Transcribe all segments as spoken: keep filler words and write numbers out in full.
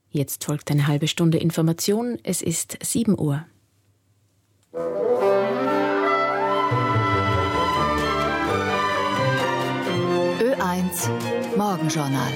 Jetzt folgt eine halbe Stunde Information. Es ist sieben Uhr. Ö eins Morgenjournal.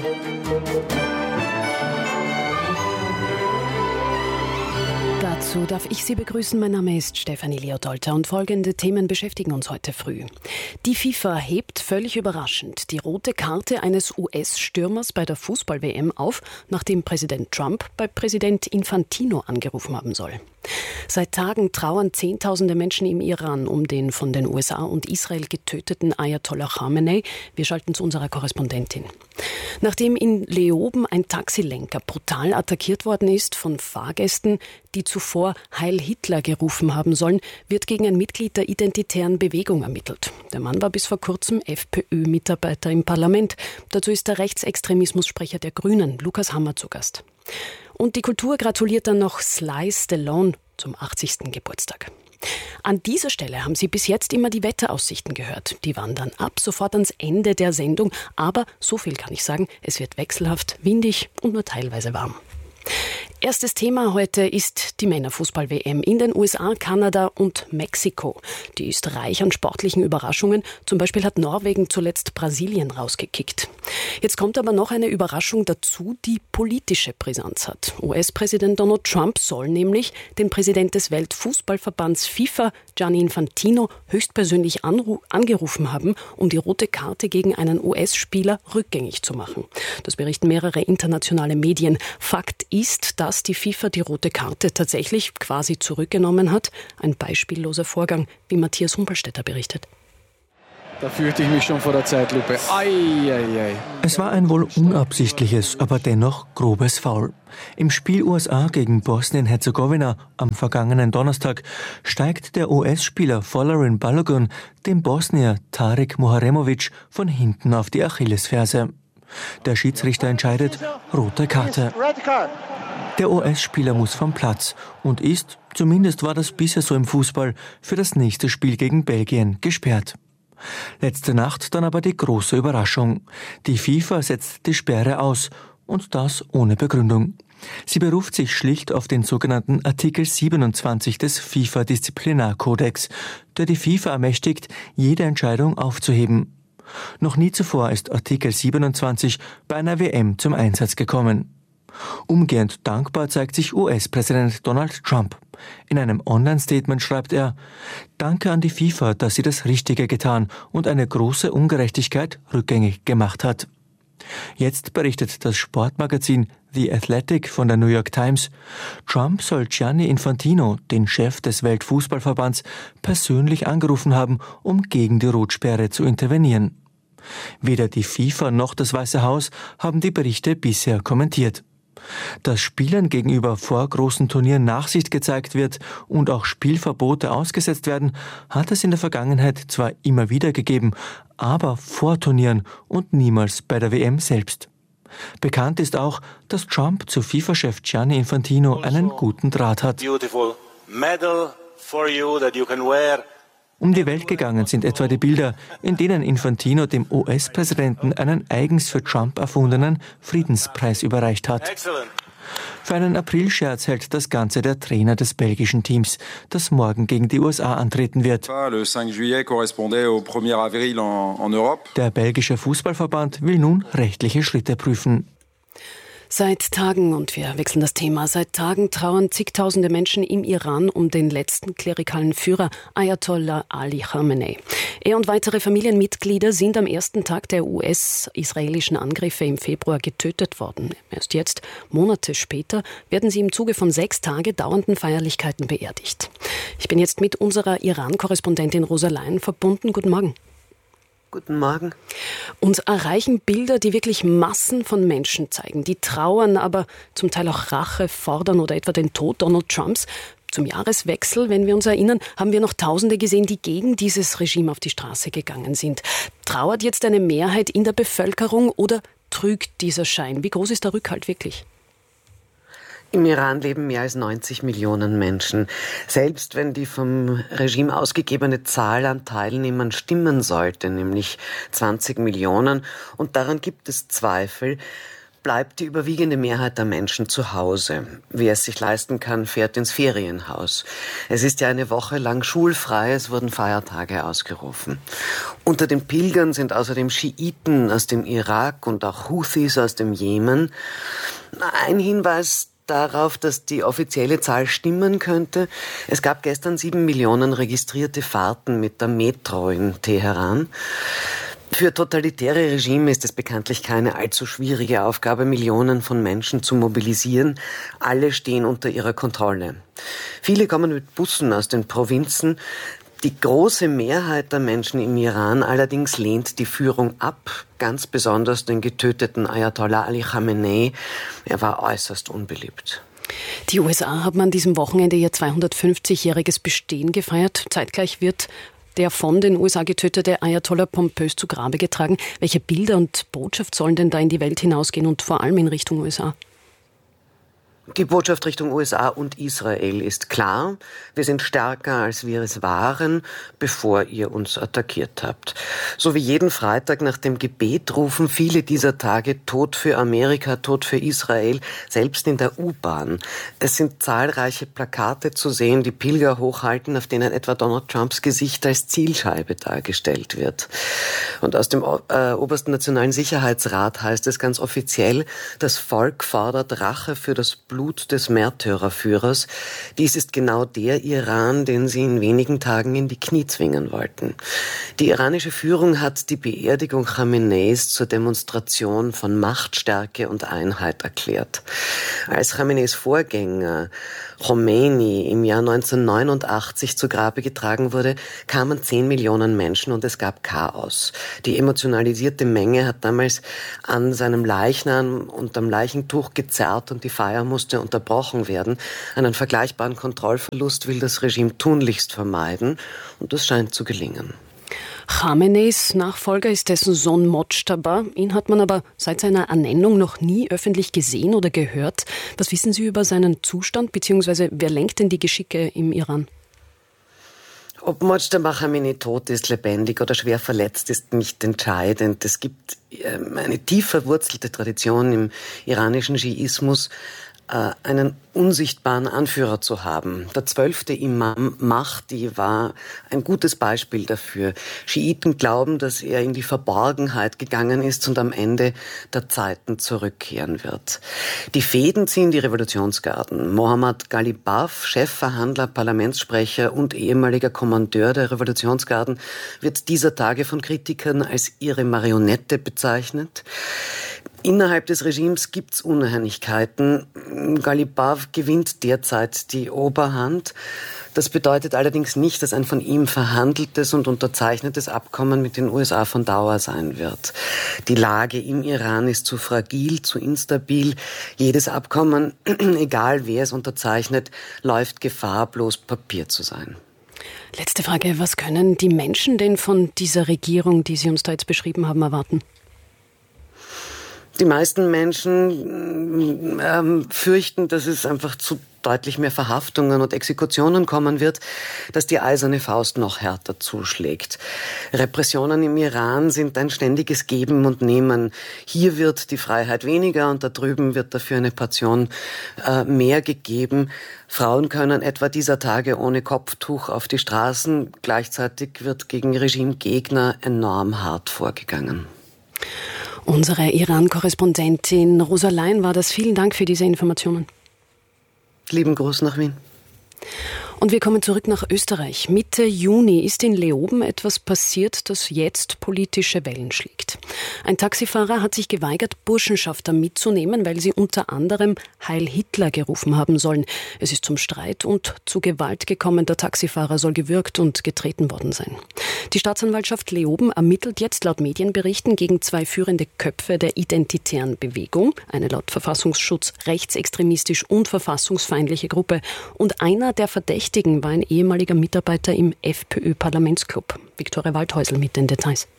Dazu darf ich Sie begrüßen. Mein Name ist Stefanie Leodolter und folgende Themen beschäftigen uns heute früh. Die FIFA hebt völlig überraschend die rote Karte eines U S-Stürmers bei der Fußball-W M auf, nachdem Präsident Trump bei Präsident Infantino angerufen haben soll. Seit Tagen trauern Zehntausende Menschen im Iran um den von den U S A und Israel getöteten Ayatollah Khamenei. Wir schalten zu unserer Korrespondentin. Nachdem in Leoben ein Taxilenker brutal attackiert worden ist von Fahrgästen, die zuvor Heil Hitler gerufen haben sollen, wird gegen ein Mitglied der Identitären Bewegung ermittelt. Der Mann war bis vor kurzem FPÖ-Mitarbeiter im Parlament. Dazu ist der Rechtsextremismussprecher der Grünen, Lukas Hammer, zu Gast. Und die Kultur gratuliert dann noch Sly Stallone zum achtzigsten Geburtstag. An dieser Stelle haben Sie bis jetzt immer die Wetteraussichten gehört. Die wandern ab sofort ans Ende der Sendung. Aber so viel kann ich sagen, es wird wechselhaft, windig und nur teilweise warm. Erstes Thema heute ist die Männerfußball-W M in den U S A, Kanada und Mexiko. Die ist reich an sportlichen Überraschungen. Zum Beispiel hat Norwegen zuletzt Brasilien rausgekickt. Jetzt kommt aber noch eine Überraschung dazu, die politische Brisanz hat. U S-Präsident Donald Trump soll nämlich den Präsident des Weltfußballverbands FIFA, Gianni Infantino, höchstpersönlich anru- angerufen haben, um die rote Karte gegen einen U S-Spieler rückgängig zu machen. Das berichten mehrere internationale Medien. Fakt ist, dass die FIFA die rote Karte tatsächlich quasi zurückgenommen hat. Ein beispielloser Vorgang, wie Matthias Humpelstädter berichtet. Da fürchte ich mich schon vor der Zeitlupe. Ei, ei, ei. Es war ein wohl unabsichtliches, aber dennoch grobes Foul. Im Spiel U S A gegen Bosnien-Herzegowina am vergangenen Donnerstag steigt der U S-Spieler Folarin Balogun dem Bosnier Tarik Muharemovic von hinten auf die Achillesferse. Der Schiedsrichter entscheidet, rote Karte. Der U S-Spieler muss vom Platz und ist, zumindest war das bisher so im Fußball, für das nächste Spiel gegen Belgien gesperrt. Letzte Nacht dann aber die große Überraschung. Die FIFA setzt die Sperre aus und das ohne Begründung. Sie beruft sich schlicht auf den sogenannten Artikel siebenundzwanzig des FIFA-Disziplinarkodex, der die FIFA ermächtigt, jede Entscheidung aufzuheben. Noch nie zuvor ist Artikel siebenundzwanzig bei einer W M zum Einsatz gekommen. Umgehend dankbar zeigt sich U S-Präsident Donald Trump. In einem Online-Statement schreibt er: Danke an die FIFA, dass sie das Richtige getan und eine große Ungerechtigkeit rückgängig gemacht hat. Jetzt berichtet das Sportmagazin The Athletic von der New York Times, Trump soll Gianni Infantino, den Chef des Weltfußballverbands, persönlich angerufen haben, um gegen die Rotsperre zu intervenieren. Weder die FIFA noch das Weiße Haus haben die Berichte bisher kommentiert. Dass Spielern gegenüber vor großen Turnieren Nachsicht gezeigt wird und auch Spielverbote ausgesetzt werden, hat es in der Vergangenheit zwar immer wieder gegeben, aber vor Turnieren und niemals bei der W M selbst. Bekannt ist auch, dass Trump zu FIFA-Chef Gianni Infantino einen guten Draht hat. Um die Welt gegangen sind etwa die Bilder, in denen Infantino dem U S-Präsidenten einen eigens für Trump erfundenen Friedenspreis überreicht hat. Für einen Aprilscherz hält das Ganze der Trainer des belgischen Teams, das morgen gegen die U S A antreten wird. Der belgische Fußballverband will nun rechtliche Schritte prüfen. Seit Tagen, und wir wechseln das Thema, seit Tagen trauern zigtausende Menschen im Iran um den letzten klerikalen Führer Ayatollah Ali Khamenei. Er und weitere Familienmitglieder sind am ersten Tag der U S-israelischen Angriffe im Februar getötet worden. Erst jetzt, Monate später, werden sie im Zuge von sechs Tage dauernden Feierlichkeiten beerdigt. Ich bin jetzt mit unserer Iran-Korrespondentin Rosa Lein verbunden. Guten Morgen. Guten Morgen. Uns erreichen Bilder, die wirklich Massen von Menschen zeigen, die trauern, aber zum Teil auch Rache fordern oder etwa den Tod Donald Trumps. Zum Jahreswechsel, wenn wir uns erinnern, haben wir noch Tausende gesehen, die gegen dieses Regime auf die Straße gegangen sind. Trauert jetzt eine Mehrheit in der Bevölkerung oder trügt dieser Schein? Wie groß ist der Rückhalt wirklich? Im Iran leben mehr als neunzig Millionen Menschen. Selbst wenn die vom Regime ausgegebene Zahl an Teilnehmern stimmen sollte, nämlich zwanzig Millionen, und daran gibt es Zweifel, bleibt die überwiegende Mehrheit der Menschen zu Hause. Wer es sich leisten kann, fährt ins Ferienhaus. Es ist ja eine Woche lang schulfrei, es wurden Feiertage ausgerufen. Unter den Pilgern sind außerdem Schiiten aus dem Irak und auch Houthis aus dem Jemen. Ein Hinweis darauf, dass die offizielle Zahl stimmen könnte. Es gab gestern sieben Millionen registrierte Fahrten mit der Metro in Teheran. Für totalitäre Regime ist es bekanntlich keine allzu schwierige Aufgabe, Millionen von Menschen zu mobilisieren. Alle stehen unter ihrer Kontrolle. Viele kommen mit Bussen aus den Provinzen. Die große Mehrheit der Menschen im Iran allerdings lehnt die Führung ab, ganz besonders den getöteten Ayatollah Ali Khamenei. Er war äußerst unbeliebt. Die U S A haben an diesem Wochenende ihr zweihundertfünfzigjähriges Bestehen gefeiert. Zeitgleich wird der von den U S A getötete Ayatollah pompös zu Grabe getragen. Welche Bilder und Botschaft sollen denn da in die Welt hinausgehen und vor allem in Richtung U S A? Die Botschaft Richtung U S A und Israel ist klar. Wir sind stärker, als wir es waren, bevor ihr uns attackiert habt. So wie jeden Freitag nach dem Gebet rufen viele dieser Tage Tod für Amerika, Tod für Israel, selbst in der U-Bahn. Es sind zahlreiche Plakate zu sehen, die Pilger hochhalten, auf denen etwa Donald Trumps Gesicht als Zielscheibe dargestellt wird. Und aus dem äh, Obersten Nationalen Sicherheitsrat heißt es ganz offiziell, das Volk fordert Rache für das Blut des Märtyrerführers. Dies ist genau der Iran, den sie in wenigen Tagen in die Knie zwingen wollten. Die iranische Führung hat die Beerdigung Khameneis zur Demonstration von Machtstärke und Einheit erklärt. Als Khameneis Vorgänger Khomeini im Jahr neunzehnhundertneunundachtzig zu Grabe getragen wurde, kamen zehn Millionen Menschen und es gab Chaos. Die emotionalisierte Menge hat damals an seinem Leichnam und am Leichentuch gezerrt und die Feier musste unterbrochen werden. Einen vergleichbaren Kontrollverlust will das Regime tunlichst vermeiden und das scheint zu gelingen. Khameneis Nachfolger ist dessen Sohn Mojtaba. Ihn hat man aber seit seiner Ernennung noch nie öffentlich gesehen oder gehört. Was wissen Sie über seinen Zustand, beziehungsweise wer lenkt denn die Geschicke im Iran? Ob Mojtaba Khamenei tot ist, lebendig oder schwer verletzt, ist nicht entscheidend. Es gibt eine tief verwurzelte Tradition im iranischen Schiismus, einen unsichtbaren Anführer zu haben. Der zwölfte Imam Mahdi war ein gutes Beispiel dafür. Schiiten glauben, dass er in die Verborgenheit gegangen ist und am Ende der Zeiten zurückkehren wird. Die Fäden ziehen die Revolutionsgarden. Mohammad Ghalibaf, Chefverhandler, Parlamentssprecher und ehemaliger Kommandeur der Revolutionsgarden, wird dieser Tage von Kritikern als ihre Marionette bezeichnet. Innerhalb des Regimes gibt's Uneinigkeiten. Ghalibaf gewinnt derzeit die Oberhand. Das bedeutet allerdings nicht, dass ein von ihm verhandeltes und unterzeichnetes Abkommen mit den U S A von Dauer sein wird. Die Lage im Iran ist zu fragil, zu instabil. Jedes Abkommen, egal wer es unterzeichnet, läuft Gefahr, bloß Papier zu sein. Letzte Frage. Was können die Menschen denn von dieser Regierung, die Sie uns da jetzt beschrieben haben, erwarten? Die meisten Menschen ähm, fürchten, dass es einfach zu deutlich mehr Verhaftungen und Exekutionen kommen wird, dass die eiserne Faust noch härter zuschlägt. Repressionen im Iran sind ein ständiges Geben und Nehmen. Hier wird die Freiheit weniger und da drüben wird dafür eine Portion äh, mehr gegeben. Frauen können etwa dieser Tage ohne Kopftuch auf die Straßen. Gleichzeitig wird gegen Regimegegner enorm hart vorgegangen. Unsere Iran-Korrespondentin Rosa Lein war das. Vielen Dank für diese Informationen. Lieben Gruß nach Wien. Und wir kommen zurück nach Österreich. Mitte Juni ist in Leoben etwas passiert, das jetzt politische Wellen schlägt. Ein Taxifahrer hat sich geweigert, Burschenschafter mitzunehmen, weil sie unter anderem Heil Hitler gerufen haben sollen. Es ist zum Streit und zu Gewalt gekommen. Der Taxifahrer soll gewürgt und getreten worden sein. Die Staatsanwaltschaft Leoben ermittelt jetzt laut Medienberichten gegen zwei führende Köpfe der identitären Bewegung, eine laut Verfassungsschutz rechtsextremistisch und verfassungsfeindliche Gruppe, und einer der Verdächtigen war ein ehemaliger Mitarbeiter im FPÖ-Parlamentsclub. Viktoria Waldhäusl mit den Details.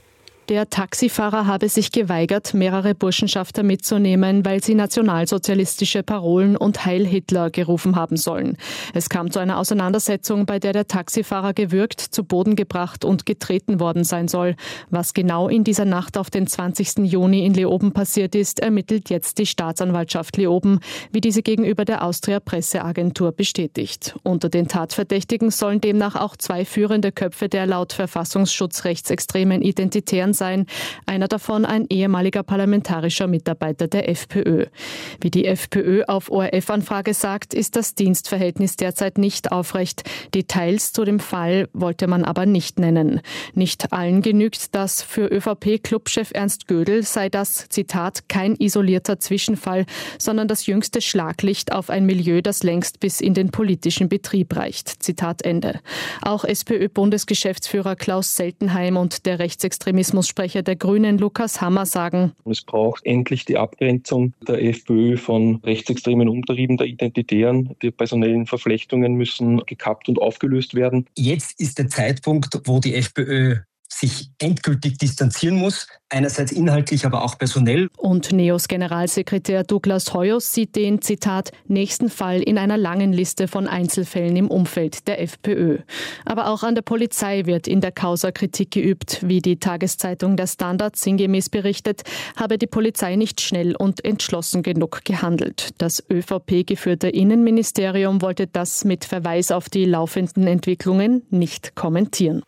Der Taxifahrer habe sich geweigert, mehrere Burschenschafter mitzunehmen, weil sie nationalsozialistische Parolen und Heil Hitler gerufen haben sollen. Es kam zu einer Auseinandersetzung, bei der der Taxifahrer gewürgt, zu Boden gebracht und getreten worden sein soll. Was genau in dieser Nacht auf den zwanzigsten Juni in Leoben passiert ist, ermittelt jetzt die Staatsanwaltschaft Leoben, wie diese gegenüber der Austria Presseagentur bestätigt. Unter den Tatverdächtigen sollen demnach auch zwei führende Köpfe der laut Verfassungsschutz rechtsextremen Identitären sein, einer davon ein ehemaliger parlamentarischer Mitarbeiter der FPÖ. Wie die FPÖ auf O R F-Anfrage sagt, ist das Dienstverhältnis derzeit nicht aufrecht. Details zu dem Fall wollte man aber nicht nennen. Nicht allen genügt das. Für ÖVP-Clubchef Ernst Gödel sei das, Zitat, kein isolierter Zwischenfall, sondern das jüngste Schlaglicht auf ein Milieu, das längst bis in den politischen Betrieb reicht. Zitat Ende. Auch SPÖ-Bundesgeschäftsführer Klaus Seltenheim und der Rechtsextremismus Sprecher der Grünen Lukas Hammer sagen: Es braucht endlich die Abgrenzung der FPÖ von rechtsextremen Umtrieben der Identitären. Die personellen Verflechtungen müssen gekappt und aufgelöst werden. Jetzt ist der Zeitpunkt, wo die FPÖ sich endgültig distanzieren muss, einerseits inhaltlich, aber auch personell. Und Neos Generalsekretär Douglas Hoyos sieht den, Zitat, nächsten Fall in einer langen Liste von Einzelfällen im Umfeld der FPÖ. Aber auch an der Polizei wird in der Causa Kritik geübt. Wie die Tageszeitung Der Standard sinngemäß berichtet, habe die Polizei nicht schnell und entschlossen genug gehandelt. Das ÖVP-geführte Innenministerium wollte das mit Verweis auf die laufenden Entwicklungen nicht kommentieren.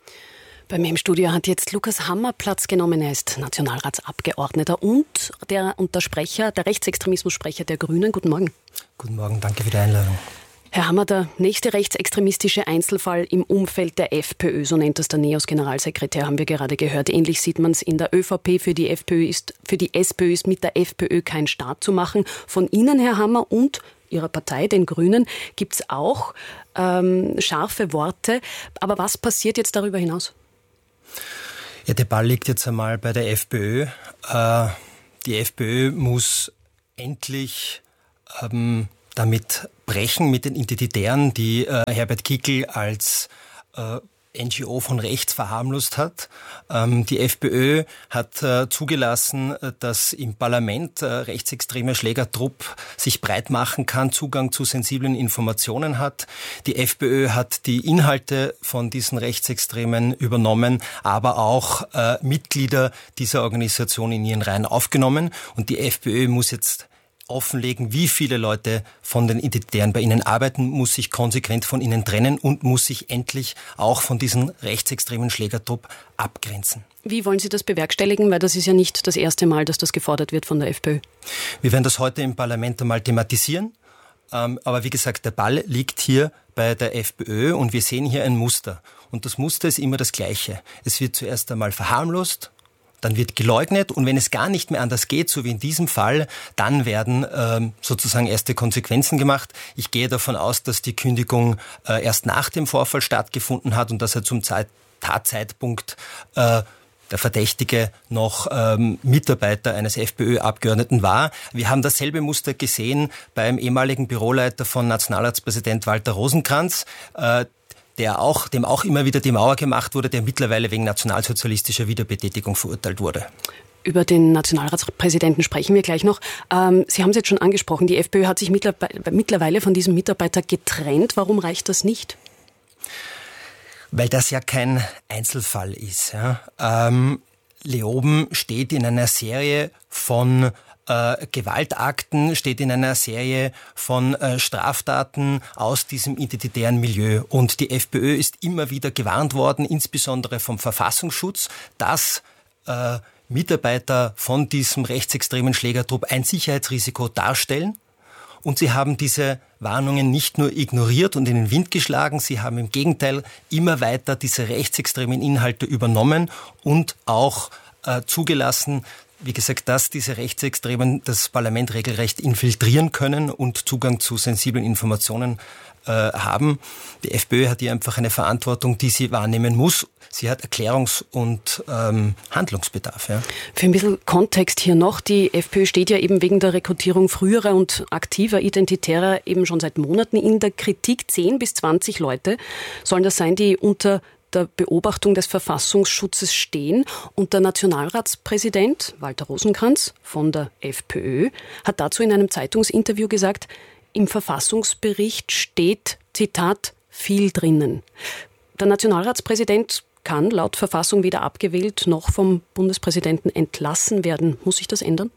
Bei mir im Studio hat jetzt Lukas Hammer Platz genommen. Er ist Nationalratsabgeordneter und der, und der Sprecher, der Rechtsextremismus-Sprecher der Grünen. Guten Morgen. Guten Morgen, danke für die Einladung. Herr Hammer, der nächste rechtsextremistische Einzelfall im Umfeld der FPÖ, so nennt das der Neos Generalsekretär, haben wir gerade gehört. Ähnlich sieht man es in der ÖVP. Für die FPÖ ist, für die SPÖ ist mit der FPÖ kein Staat zu machen. Von Ihnen, Herr Hammer, und Ihrer Partei, den Grünen, gibt es auch ähm, scharfe Worte. Aber was passiert jetzt darüber hinaus? Ja, der Ball liegt jetzt einmal bei der FPÖ. Äh, die FPÖ muss endlich ähm, damit brechen, mit den Identitären, die äh, Herbert Kickl als äh, N G O von rechts verharmlost hat. Ähm, die FPÖ hat äh, zugelassen, dass im Parlament äh, rechtsextremer Schlägertrupp sich breit machen kann, Zugang zu sensiblen Informationen hat. Die FPÖ hat die Inhalte von diesen Rechtsextremen übernommen, aber auch äh, Mitglieder dieser Organisation in ihren Reihen aufgenommen. Und die FPÖ muss jetzt offenlegen, wie viele Leute von den Identitären bei ihnen arbeiten, muss sich konsequent von ihnen trennen und muss sich endlich auch von diesem rechtsextremen Schlägertrupp abgrenzen. Wie wollen Sie das bewerkstelligen? Weil das ist ja nicht das erste Mal, dass das gefordert wird von der FPÖ. Wir werden das heute im Parlament einmal thematisieren. Aber wie gesagt, der Ball liegt hier bei der FPÖ und wir sehen hier ein Muster. Und das Muster ist immer das Gleiche. Es wird zuerst einmal verharmlost, dann wird geleugnet und wenn es gar nicht mehr anders geht, so wie in diesem Fall, dann werden ähm, sozusagen erste Konsequenzen gemacht. Ich gehe davon aus, dass die Kündigung äh, erst nach dem Vorfall stattgefunden hat und dass er zum Zeit- Tatzeitpunkt äh, der Verdächtige noch ähm, Mitarbeiter eines FPÖ-Abgeordneten war. Wir haben dasselbe Muster gesehen beim ehemaligen Büroleiter von Nationalratspräsident Walter Rosenkranz, äh, der auch, dem auch immer wieder die Mauer gemacht wurde, der mittlerweile wegen nationalsozialistischer Wiederbetätigung verurteilt wurde. Über den Nationalratspräsidenten sprechen wir gleich noch. Ähm, Sie haben es jetzt schon angesprochen, die FPÖ hat sich mittlerweile von diesem Mitarbeiter getrennt. Warum reicht das nicht? Weil das ja kein Einzelfall ist. Ja. Ähm, Leoben steht in einer Serie von Äh, Gewaltakten, steht in einer Serie von äh, Straftaten aus diesem identitären Milieu. Und die FPÖ ist immer wieder gewarnt worden, insbesondere vom Verfassungsschutz, dass äh, Mitarbeiter von diesem rechtsextremen Schlägertrupp ein Sicherheitsrisiko darstellen. Und sie haben diese Warnungen nicht nur ignoriert und in den Wind geschlagen, sie haben im Gegenteil immer weiter diese rechtsextremen Inhalte übernommen und auch äh, zugelassen, wie gesagt, dass diese Rechtsextremen das Parlament regelrecht infiltrieren können und Zugang zu sensiblen Informationen äh, haben. Die FPÖ hat hier einfach eine Verantwortung, die sie wahrnehmen muss. Sie hat Erklärungs- und ähm, Handlungsbedarf. Ja. Für ein bisschen Kontext hier noch. Die FPÖ steht ja eben wegen der Rekrutierung früherer und aktiver Identitärer eben schon seit Monaten in der Kritik. zehn bis zwanzig Leute sollen das sein, die unter der Beobachtung des Verfassungsschutzes stehen. Und der Nationalratspräsident Walter Rosenkranz von der FPÖ hat dazu in einem Zeitungsinterview gesagt, im Verfassungsbericht steht, Zitat, viel drinnen. Der Nationalratspräsident kann laut Verfassung weder abgewählt noch vom Bundespräsidenten entlassen werden. Muss sich das ändern?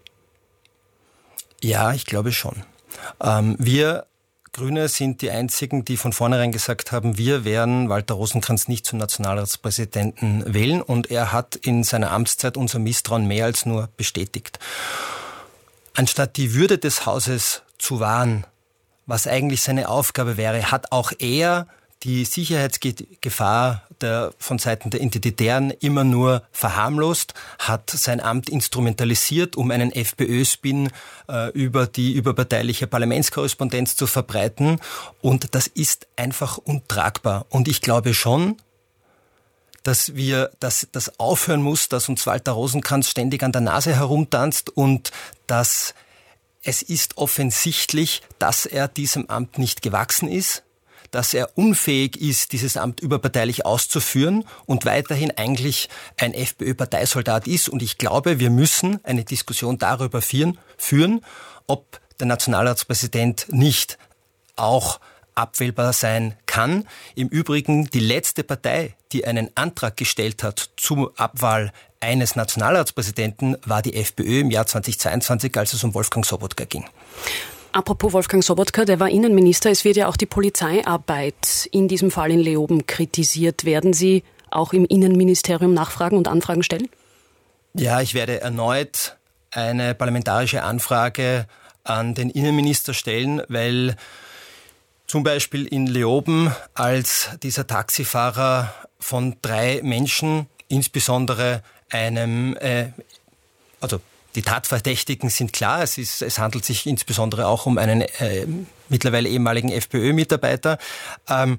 Ja, ich glaube schon. Ähm, wir Grüne sind die einzigen, die von vornherein gesagt haben, wir werden Walter Rosenkranz nicht zum Nationalratspräsidenten wählen, und er hat in seiner Amtszeit unser Misstrauen mehr als nur bestätigt. Anstatt die Würde des Hauses zu wahren, was eigentlich seine Aufgabe wäre, hat auch er die Sicherheitsgefahr der, von Seiten der Identitären immer nur verharmlost, hat sein Amt instrumentalisiert, um einen FPÖ-Spin äh, über die überparteiliche Parlamentskorrespondenz zu verbreiten. Und das ist einfach untragbar. Und ich glaube schon, dass wir, dass das aufhören muss, dass uns Walter Rosenkranz ständig an der Nase herumtanzt, und dass es ist offensichtlich, dass er diesem Amt nicht gewachsen ist, dass er unfähig ist, dieses Amt überparteilich auszuführen und weiterhin eigentlich ein FPÖ-Parteisoldat ist. Und ich glaube, wir müssen eine Diskussion darüber führen, ob der Nationalratspräsident nicht auch abwählbar sein kann. Im Übrigen, die letzte Partei, die einen Antrag gestellt hat zur Abwahl eines Nationalratspräsidenten, war die FPÖ im Jahr zweitausendzweiundzwanzig, als es um Wolfgang Sobotka ging. Apropos Wolfgang Sobotka, der war Innenminister. Es wird ja auch die Polizeiarbeit in diesem Fall in Leoben kritisiert. Werden Sie auch im Innenministerium nachfragen und Anfragen stellen? Ja, ich werde erneut eine parlamentarische Anfrage an den Innenminister stellen, weil zum Beispiel in Leoben, als dieser Taxifahrer von drei Menschen, insbesondere einem, äh, also die Tatverdächtigen sind klar, es, ist, es handelt sich insbesondere auch um einen äh, mittlerweile ehemaligen FPÖ-Mitarbeiter. Ähm,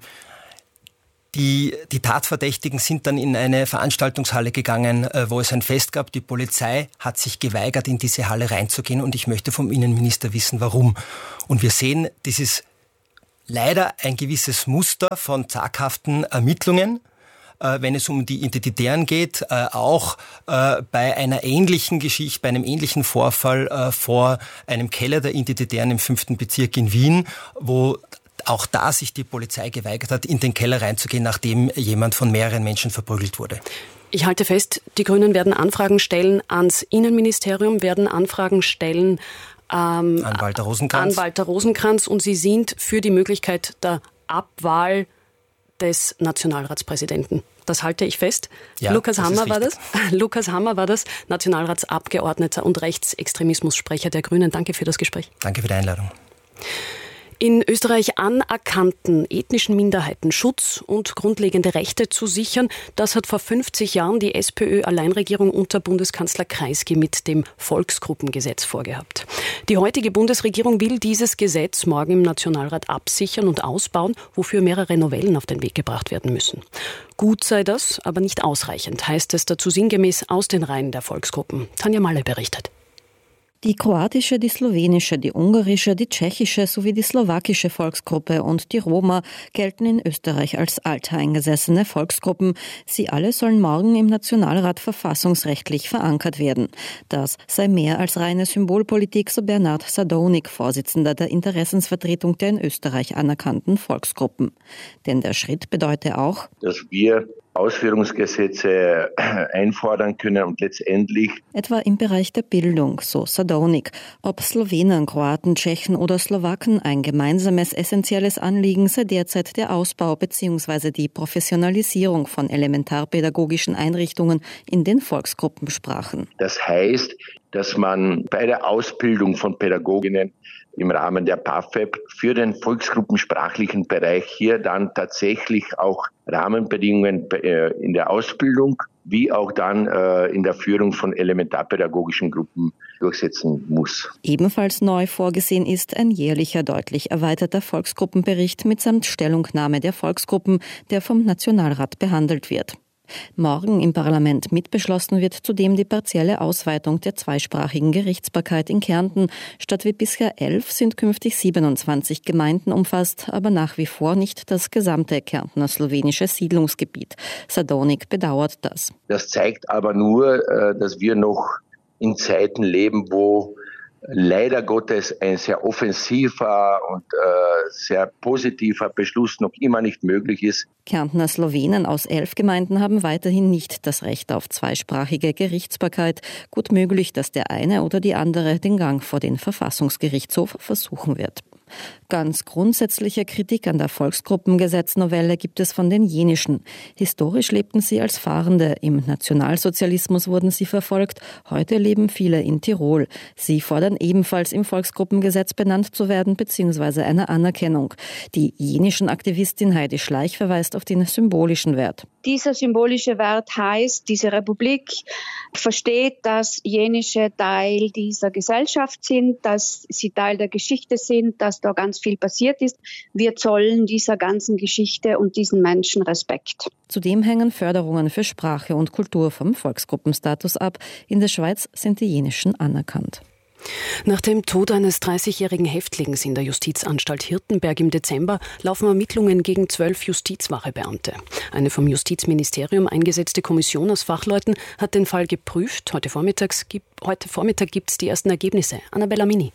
die, die Tatverdächtigen sind dann in eine Veranstaltungshalle gegangen, äh, wo es ein Fest gab. Die Polizei hat sich geweigert, in diese Halle reinzugehen, und ich möchte vom Innenminister wissen, warum. Und wir sehen dieses leider ein gewisses Muster von zaghaften Ermittlungen, wenn es um die Identitären geht, auch bei einer ähnlichen Geschichte, bei einem ähnlichen Vorfall vor einem Keller der Identitären im fünften Bezirk in Wien, wo auch da sich die Polizei geweigert hat, in den Keller reinzugehen, nachdem jemand von mehreren Menschen verprügelt wurde. Ich halte fest, die Grünen werden Anfragen stellen ans Innenministerium, werden Anfragen stellen ähm, an Walter Rosenkranz. an Walter Rosenkranz, und Sie sind für die Möglichkeit der Abwahl des Nationalratspräsidenten. Das halte ich fest. Ja, Lukas Hammer war das. Lukas Hammer war das, Nationalratsabgeordneter und Rechtsextremismussprecher der Grünen. Danke für das Gespräch. Danke für die Einladung. In Österreich anerkannten ethnischen Minderheiten Schutz und grundlegende Rechte zu sichern, das hat vor fünfzig Jahren die SPÖ-Alleinregierung unter Bundeskanzler Kreisky mit dem Volksgruppengesetz vorgehabt. Die heutige Bundesregierung will dieses Gesetz morgen im Nationalrat absichern und ausbauen, wofür mehrere Novellen auf den Weg gebracht werden müssen. Gut sei das, aber nicht ausreichend, heißt es dazu sinngemäß aus den Reihen der Volksgruppen. Tanja Malle berichtet. Die kroatische, die slowenische, die ungarische, die tschechische sowie die slowakische Volksgruppe und die Roma gelten in Österreich als alteingesessene Volksgruppen. Sie alle sollen morgen im Nationalrat verfassungsrechtlich verankert werden. Das sei mehr als reine Symbolpolitik, so Bernhard Sadonik, Vorsitzender der Interessensvertretung der in Österreich anerkannten Volksgruppen. Denn der Schritt bedeute auch, dass wir Ausführungsgesetze einfordern können und letztendlich etwa im Bereich der Bildung, so Sadonik. Ob Slowenen, Kroaten, Tschechen oder Slowaken, ein gemeinsames essentielles Anliegen sei derzeit der Ausbau bzw. die Professionalisierung von elementarpädagogischen Einrichtungen in den Volksgruppensprachen. Das heißt, dass man bei der Ausbildung von Pädagoginnen im Rahmen der P A F E B für den volksgruppensprachlichen Bereich hier dann tatsächlich auch Rahmenbedingungen in der Ausbildung wie auch dann in der Führung von elementarpädagogischen Gruppen durchsetzen muss. Ebenfalls neu vorgesehen ist ein jährlicher, deutlich erweiterter Volksgruppenbericht mitsamt Stellungnahme der Volksgruppen, der vom Nationalrat behandelt wird. Morgen im Parlament mitbeschlossen wird zudem die partielle Ausweitung der zweisprachigen Gerichtsbarkeit in Kärnten. Statt wie bisher elf sind künftig siebenundzwanzig Gemeinden umfasst, aber nach wie vor nicht das gesamte Kärntner slowenische Siedlungsgebiet. Sadonik bedauert das. Das zeigt aber nur, dass wir noch in Zeiten leben, wo leider Gottes ein sehr offensiver und äh, sehr positiver Beschluss noch immer nicht möglich ist. Kärntner Slowenen aus elf Gemeinden haben weiterhin nicht das Recht auf zweisprachige Gerichtsbarkeit. Gut möglich, dass der eine oder die andere den Gang vor den Verfassungsgerichtshof versuchen wird. Ganz grundsätzliche Kritik an der Volksgruppengesetznovelle gibt es von den Jenischen. Historisch lebten sie als Fahrende, im Nationalsozialismus wurden sie verfolgt, heute leben viele in Tirol. Sie fordern ebenfalls im Volksgruppengesetz benannt zu werden bzw. eine Anerkennung. Die jenischen Aktivistin Heidi Schleich verweist auf den symbolischen Wert. Dieser symbolische Wert heißt, diese Republik versteht, dass Jenische Teil dieser Gesellschaft sind, dass sie Teil der Geschichte sind, dass da ganz viel passiert ist. Wir zollen dieser ganzen Geschichte und diesen Menschen Respekt. Zudem hängen Förderungen für Sprache und Kultur vom Volksgruppenstatus ab. In der Schweiz sind die Jenischen anerkannt. Nach dem Tod eines dreißigjährigen Häftlings in der Justizanstalt Hirtenberg im Dezember laufen Ermittlungen gegen zwölf Justizwachebeamte. Eine vom Justizministerium eingesetzte Kommission aus Fachleuten hat den Fall geprüft. Heute, Vormittags, heute Vormittag gibt es die ersten Ergebnisse. Annabella Mini.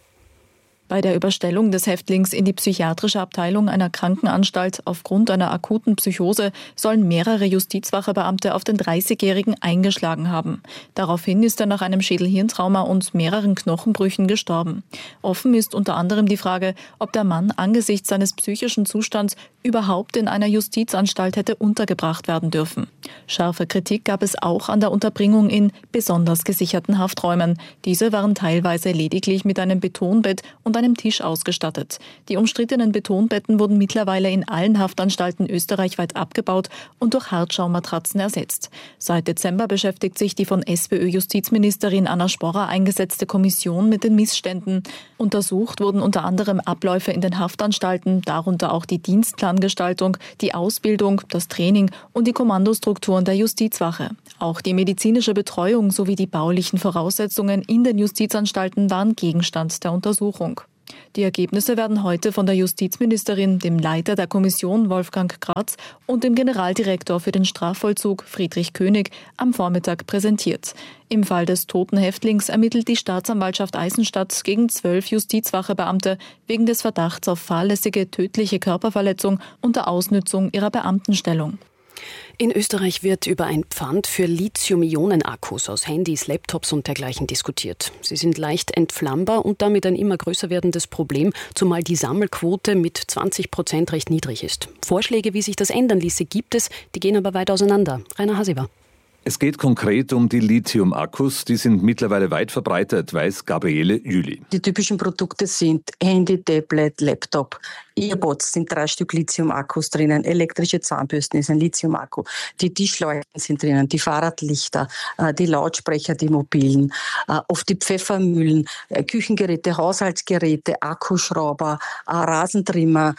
Bei der Überstellung des Häftlings in die psychiatrische Abteilung einer Krankenanstalt aufgrund einer akuten Psychose sollen mehrere Justizwachebeamte auf den dreißigjährigen eingeschlagen haben. Daraufhin ist er nach einem Schädelhirntrauma und mehreren Knochenbrüchen gestorben. Offen ist unter anderem die Frage, ob der Mann angesichts seines psychischen Zustands überhaupt in einer Justizanstalt hätte untergebracht werden dürfen. Scharfe Kritik gab es auch an der Unterbringung in besonders gesicherten Hafträumen. Diese waren teilweise lediglich mit einem Betonbett und einem Tisch ausgestattet. Die umstrittenen Betonbetten wurden mittlerweile in allen Haftanstalten österreichweit abgebaut und durch Hartschaummatratzen ersetzt. Seit Dezember beschäftigt sich die von SPÖ-Justizministerin Anna Sporrer eingesetzte Kommission mit den Missständen. Untersucht wurden unter anderem Abläufe in den Haftanstalten, darunter auch die Dienstplangestaltung, die Ausbildung, das Training und die Kommandostrukturen der Justizwache. Auch die medizinische Betreuung sowie die baulichen Voraussetzungen in den Justizanstalten waren Gegenstand der Untersuchung. Die Ergebnisse werden heute von der Justizministerin, dem Leiter der Kommission Wolfgang Kratz und dem Generaldirektor für den Strafvollzug Friedrich König am Vormittag präsentiert. Im Fall des toten Häftlings ermittelt die Staatsanwaltschaft Eisenstadt gegen zwölf Justizwachebeamte wegen des Verdachts auf fahrlässige, tödliche Körperverletzung unter Ausnützung ihrer Beamtenstellung. In Österreich wird über ein Pfand für Lithium-Ionen-Akkus aus Handys, Laptops und dergleichen diskutiert. Sie sind leicht entflammbar und damit ein immer größer werdendes Problem, zumal die Sammelquote mit zwanzig Prozent recht niedrig ist. Vorschläge, wie sich das ändern ließe, gibt es, die gehen aber weit auseinander. Rainer Hasiber. Es geht konkret um die Lithium-Akkus. Die sind mittlerweile weit verbreitet, weiß Gabriele Jüli. Die typischen Produkte sind Handy, Tablet, Laptop. Earpods sind drei Stück Lithium-Akkus drinnen. Elektrische Zahnbürsten ist ein Lithium-Akku. Die Tischleuchten sind drinnen, die Fahrradlichter, die Lautsprecher, die mobilen, oft die Pfeffermühlen, Küchengeräte, Haushaltsgeräte, Akkuschrauber, Rasentrimmer,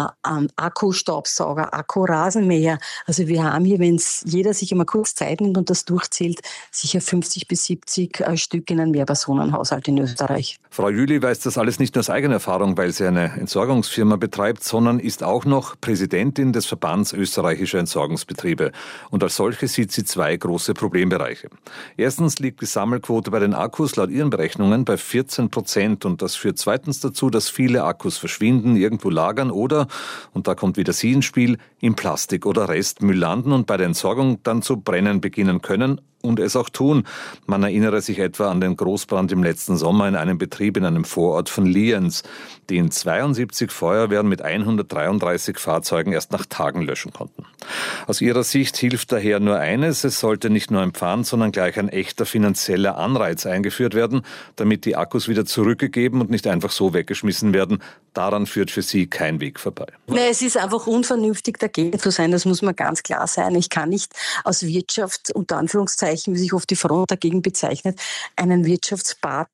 Akkustaubsauger, Akkurasenmäher. Also wir haben hier, wenn jeder sich immer kurz Zeit nimmt und das durchzählt, sicher fünfzig bis siebzig Stück in einem Mehrpersonenhaushalt in Österreich. Frau Jüli weiß das alles nicht nur aus eigener Erfahrung, weil sie eine Entsorgungsfirma betreibt, sondern ist auch noch Präsidentin des Verbands österreichischer Entsorgungsbetriebe. Und als solche sieht sie zwei große Problembereiche. Erstens liegt die Sammelquote bei den Akkus laut ihren Berechnungen bei vierzehn Prozent. Und das führt zweitens dazu, dass viele Akkus verschwinden, irgendwo lagern oder, und da kommt wieder sie ins Spiel, im Plastik- oder Restmüll landen und bei der Entsorgung dann zu brennen beginnen können und es auch tun. Man erinnere sich etwa an den Großbrand im letzten Sommer in einem Betrieb in einem Vorort von Lienz, den zweiundsiebzig Feuerwehren mit hundertdreiunddreißig Fahrzeugen erst nach Tagen löschen konnten. Aus ihrer Sicht hilft daher nur eines: Es sollte nicht nur ein Pfand, sondern gleich ein echter finanzieller Anreiz eingeführt werden, damit die Akkus wieder zurückgegeben und nicht einfach so weggeschmissen werden. Daran führt für sie kein Weg vorbei. Nee, es ist einfach unvernünftig, dagegen zu sein. Das muss man ganz klar sein. Ich kann nicht aus Wirtschaft, unter Anführungszeichen, wie sich oft die Front dagegen bezeichnet, einen Wirtschaftspartner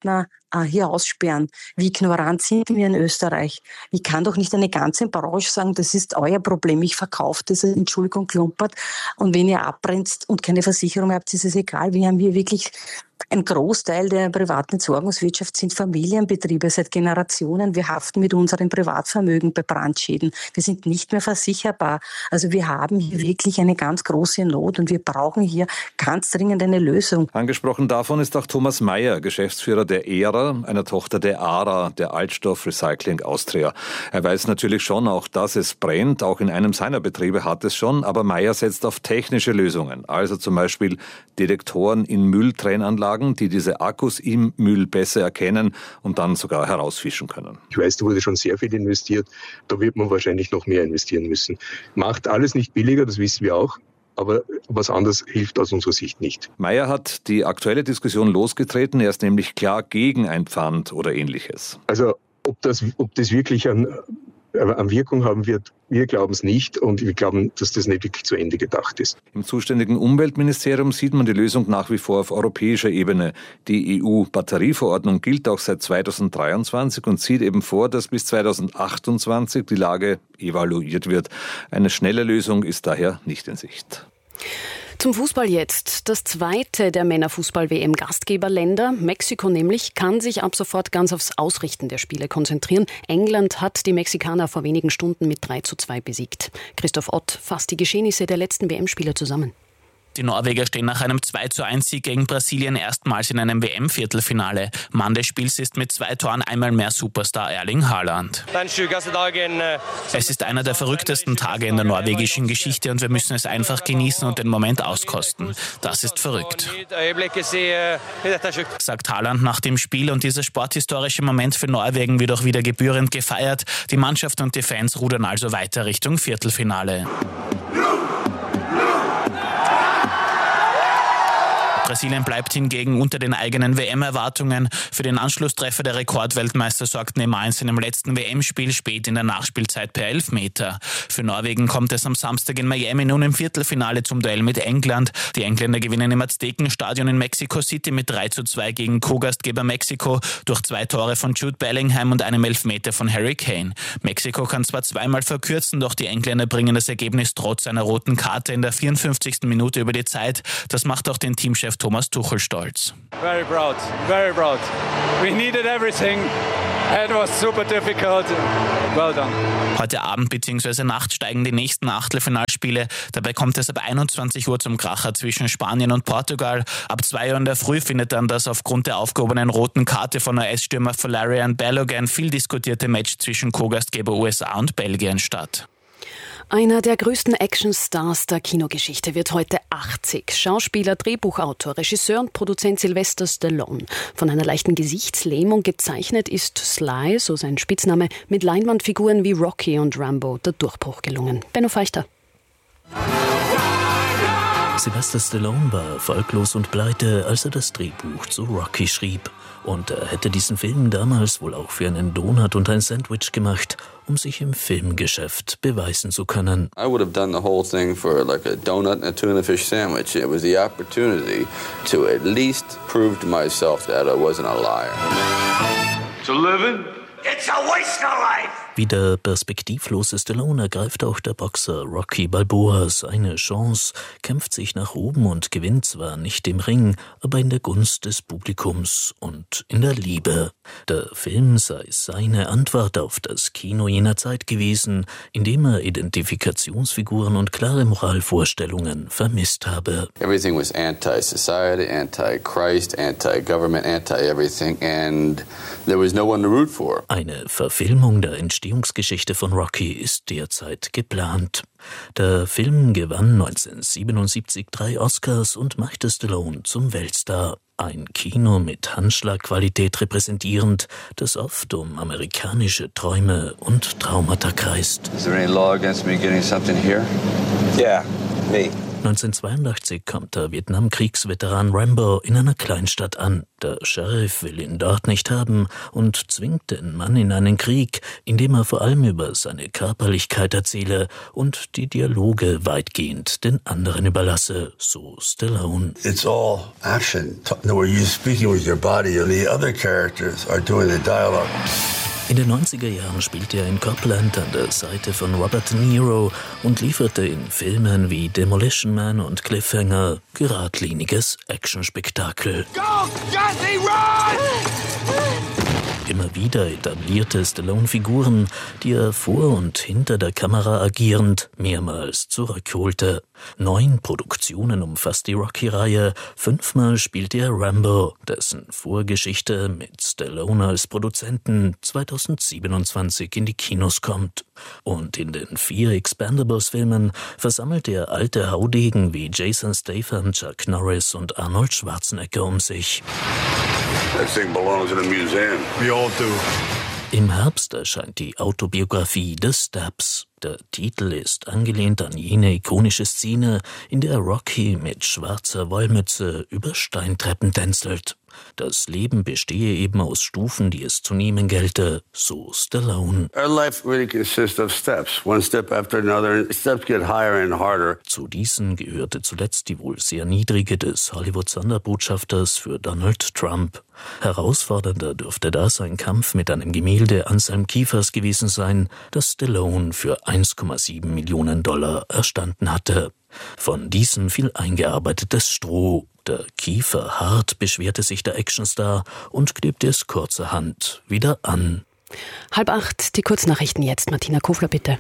äh, hier aussperren. Wie ignorant sind wir in Österreich? Ich kann doch nicht eine ganze Branche sagen, das ist euer Problem, ich verkaufe das, Entschuldigung, klumpert. Und wenn ihr abbrennt und keine Versicherung habt, ist es egal. Wir haben hier wirklich ein Großteil der privaten Entsorgungswirtschaft sind Familienbetriebe seit Generationen. Wir haften mit unserem Privatvermögen bei Brandschäden. Wir sind nicht mehr versicherbar. Also wir haben hier wirklich eine ganz große Not und wir brauchen hier ganz dringend eine Lösung. Angesprochen davon ist auch Thomas Mayer, Geschäftsführer der E R A, einer Tochter der A R A, der Altstoff Recycling Austria. Er weiß natürlich schon auch, dass es brennt. Auch in einem seiner Betriebe hat es schon. Aber Mayer setzt auf technische Lösungen. Also zum Beispiel Detektoren in Mülltrennanlagen, die diese Akkus im Müll besser erkennen und dann sogar herausfischen können. Ich weiß, da wurde schon sehr viel investiert. Da wird man wahrscheinlich noch mehr investieren müssen. Macht alles nicht billiger, das wissen wir auch. Aber was anderes hilft aus unserer Sicht nicht. Mayer hat die aktuelle Diskussion losgetreten. Er ist nämlich klar gegen ein Pfand oder Ähnliches. Also ob das, ob das wirklich an, an Wirkung haben wird, wir glauben es nicht und wir glauben, dass das nicht wirklich zu Ende gedacht ist. Im zuständigen Umweltministerium sieht man die Lösung nach wie vor auf europäischer Ebene. Die E U-Batterieverordnung gilt auch seit zweitausenddreiundzwanzig und sieht eben vor, dass bis zweitausendachtundzwanzig die Lage evaluiert wird. Eine schnelle Lösung ist daher nicht in Sicht. Zum Fußball jetzt. Das zweite der Männerfußball-W M-Gastgeberländer, Mexiko nämlich, kann sich ab sofort ganz aufs Ausrichten der Spiele konzentrieren. England hat die Mexikaner vor wenigen Stunden mit drei zu zwei besiegt. Christoph Ott fasst die Geschehnisse der letzten W M-Spiele zusammen. Die Norweger stehen nach einem zwei zu eins Sieg gegen Brasilien erstmals in einem W M-Viertelfinale. Mann des Spiels ist mit zwei Toren einmal mehr Superstar Erling Haaland. Es ist einer der verrücktesten Tage in der norwegischen Geschichte und wir müssen es einfach genießen und den Moment auskosten. Das ist verrückt, sagt Haaland nach dem Spiel, und dieser sporthistorische Moment für Norwegen wird auch wieder gebührend gefeiert. Die Mannschaft und die Fans rudern also weiter Richtung Viertelfinale. Brasilien bleibt hingegen unter den eigenen W M-Erwartungen. Für den Anschlusstreffer der Rekordweltmeister sorgt Neymar in seinem letzten W M-Spiel spät in der Nachspielzeit per Elfmeter. Für Norwegen kommt es am Samstag in Miami nun im Viertelfinale zum Duell mit England. Die Engländer gewinnen im Aztekenstadion in Mexico City mit drei zu zwei gegen Co-Gastgeber Mexiko durch zwei Tore von Jude Bellingham und einem Elfmeter von Harry Kane. Mexiko kann zwar zweimal verkürzen, doch die Engländer bringen das Ergebnis trotz einer roten Karte in der vierundfünfzigsten Minute über die Zeit. Das macht auch den Teamchef Thomas Tuchel stolz. Very proud, very proud. We needed everything. It was super difficult. Well done. Heute Abend bzw. Nacht steigen die nächsten Achtelfinalspiele. Dabei kommt es ab einundzwanzig Uhr zum Kracher zwischen Spanien und Portugal. Ab zwei Uhr in der Früh findet dann das aufgrund der aufgehobenen roten Karte von U S-Stürmer Valerian Balogun viel diskutierte Match zwischen Co-Gastgeber U S A und Belgien statt. Einer der größten Actionstars der Kinogeschichte wird heute achtzig. Schauspieler, Drehbuchautor, Regisseur und Produzent Sylvester Stallone. Von einer leichten Gesichtslähmung gezeichnet ist Sly, so sein Spitzname, mit Leinwandfiguren wie Rocky und Rambo der Durchbruch gelungen. Benno Feichter. Sylvester Stallone war erfolglos und pleite, als er das Drehbuch zu Rocky schrieb. Und er hätte diesen Film damals wohl auch für einen Donut und ein Sandwich gemacht, um sich im Filmgeschäft beweisen zu können. I would have done the whole thing for like a donut and a tuna fish sandwich. It was the opportunity to at least prove to myself that I wasn't a liar. To living? It's a waste of life! Wie der perspektivlose Stallone ergreift auch der Boxer Rocky Balboa seine Chance, kämpft sich nach oben und gewinnt zwar nicht im Ring, aber in der Gunst des Publikums und in der Liebe. Der Film sei seine Antwort auf das Kino jener Zeit gewesen, in dem er Identifikationsfiguren und klare Moralvorstellungen vermisst habe. Everything was anti-society, anti-Christ, anti-government, anti-everything, and there was no one to root for. Eine Verfilmung der Entstehungsgeschichte von Rocky ist derzeit geplant. Der Film gewann neunzehnhundertsiebenundsiebzig drei Oscars und machte Stallone zum Weltstar. Ein Kino mit Handschlagqualität repräsentierend, das oft um amerikanische Träume und Traumata kreist. Is there any law against me getting something here? Yeah, me. neunzehnhundertzweiundachtzig kommt der Vietnamkriegsveteran Rambo in einer Kleinstadt an. Der Sheriff will ihn dort nicht haben und zwingt den Mann in einen Krieg, in dem er vor allem über seine Körperlichkeit erzähle und die Dialoge weitgehend den anderen überlasse, so Stallone. It's all action, where you're speaking with your body and the other characters are doing the dialogue. In den neunziger Jahren spielte er in Copland an der Seite von Robert De Niro und lieferte in Filmen wie Demolition Man und Cliffhanger geradliniges Actionspektakel. Go, Jesse, run! Immer wieder etablierte Stallone Figuren, die er vor und hinter der Kamera agierend mehrmals zurückholte. Neun Produktionen umfasst die Rocky-Reihe, fünfmal spielte er Rambo, dessen Vorgeschichte mit Stallone als Produzenten zweitausendsiebenundzwanzig in die Kinos kommt. Und in den vier Expendables-Filmen versammelt er alte Haudegen wie Jason Statham, Chuck Norris und Arnold Schwarzenegger um sich. That thing belongs in a museum. We all do. Im Herbst erscheint die Autobiografie The Steps. Der Titel ist angelehnt an jene ikonische Szene, in der Rocky mit schwarzer Wollmütze über Steintreppen tänzelt. Das Leben bestehe eben aus Stufen, die es zu nehmen gelte, so Stallone. Our life really consists of steps, one step after another, and steps get higher and harder. Zu diesen gehörte zuletzt die wohl sehr niedrige des Hollywood-Sonderbotschafters für Donald Trump. Herausfordernder dürfte da sein Kampf mit einem Gemälde Anselm Kiefers gewesen sein, das Stallone für eins Komma sieben Millionen Dollar erstanden hatte. Von diesem viel eingearbeitetes Stroh. Der Kiefer hart, beschwerte sich der Actionstar und klebte es kurzerhand wieder an. Halb acht, die Kurznachrichten jetzt. Martina Kofler, bitte.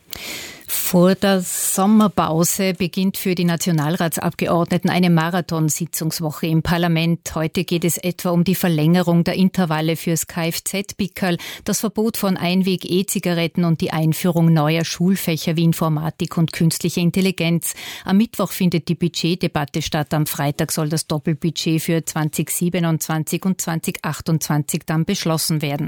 Vor der Sommerpause beginnt für die Nationalratsabgeordneten eine Marathonsitzungswoche im Parlament. Heute geht es etwa um die Verlängerung der Intervalle fürs Kfz-Pickerl, das Verbot von Einweg-E-Zigaretten und die Einführung neuer Schulfächer wie Informatik und künstliche Intelligenz. Am Mittwoch findet die Budgetdebatte statt. Am Freitag soll das Doppelbudget für zweitausendsiebenundzwanzig und zweitausendachtundzwanzig dann beschlossen werden.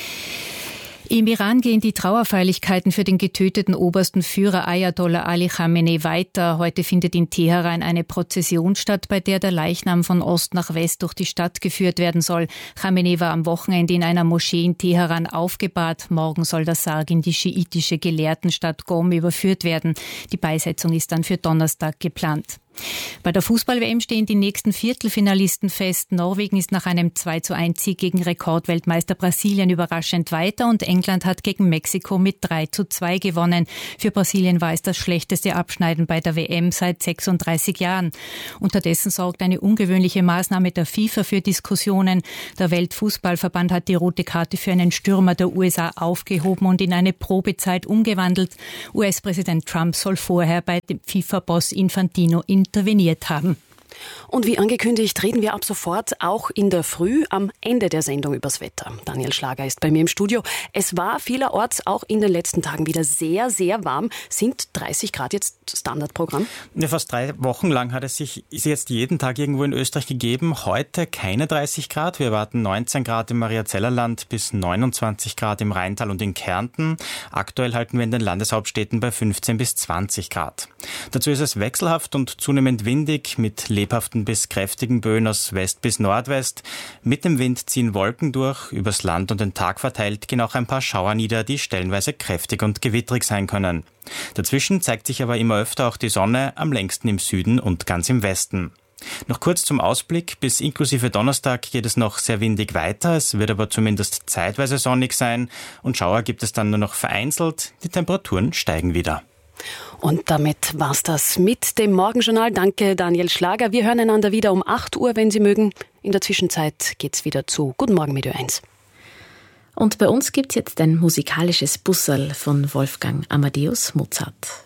Im Iran gehen die Trauerfeierlichkeiten für den getöteten obersten Führer Ayatollah Ali Khamenei weiter. Heute findet in Teheran eine Prozession statt, bei der der Leichnam von Ost nach West durch die Stadt geführt werden soll. Khamenei war am Wochenende in einer Moschee in Teheran aufgebahrt. Morgen soll der Sarg in die schiitische Gelehrtenstadt Qom überführt werden. Die Beisetzung ist dann für Donnerstag geplant. Bei der Fußball-W M stehen die nächsten Viertelfinalisten fest. Norwegen ist nach einem zwei zu eins Sieg gegen Rekordweltmeister Brasilien überraschend weiter und England hat gegen Mexiko mit drei zu zwei gewonnen. Für Brasilien war es das schlechteste Abschneiden bei der W M seit sechsunddreißig Jahren. Unterdessen sorgt eine ungewöhnliche Maßnahme der FIFA für Diskussionen. Der Weltfußballverband hat die rote Karte für einen Stürmer der U S A aufgehoben und in eine Probezeit umgewandelt. U S-Präsident Trump soll vorher bei dem FIFA-Boss Infantino in interveniert haben. Und wie angekündigt, reden wir ab sofort auch in der Früh am Ende der Sendung übers Wetter. Daniel Schlager ist bei mir im Studio. Es war vielerorts auch in den letzten Tagen wieder sehr, sehr warm. Sind dreißig Grad jetzt Standardprogramm? Ja, fast drei Wochen lang hat es sich ist jetzt jeden Tag irgendwo in Österreich gegeben. Heute keine dreißig Grad. Wir erwarten neunzehn Grad im Mariazellerland bis neunundzwanzig Grad im Rheintal und in Kärnten. Aktuell halten wir in den Landeshauptstädten bei fünfzehn bis zwanzig Grad. Dazu ist es wechselhaft und zunehmend windig mit lebhaften bis kräftigen Böen aus West bis Nordwest. Mit dem Wind ziehen Wolken durch. Übers Land und den Tag verteilt gehen auch ein paar Schauer nieder, die stellenweise kräftig und gewittrig sein können. Dazwischen zeigt sich aber immer öfter auch die Sonne, am längsten im Süden und ganz im Westen. Noch kurz zum Ausblick. Bis inklusive Donnerstag geht es noch sehr windig weiter. Es wird aber zumindest zeitweise sonnig sein und Schauer gibt es dann nur noch vereinzelt. Die Temperaturen steigen wieder. Und damit war's das mit dem Morgenjournal. Danke, Daniel Schlager. Wir hören einander wieder um acht Uhr, wenn Sie mögen. In der Zwischenzeit geht's wieder zu Guten Morgen mit Ö eins. Und bei uns gibt's jetzt ein musikalisches Busserl von Wolfgang Amadeus Mozart.